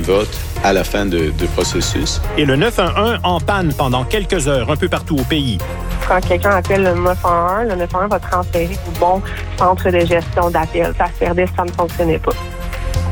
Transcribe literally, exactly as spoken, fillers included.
vote à la fin du processus. Et le neuf un un en panne pendant quelques heures un peu partout au pays. Quand quelqu'un appelle le neuf un un, le neuf un un va transférer au bon centre de gestion d'appel. Ça se perdait, ça ne fonctionnait pas.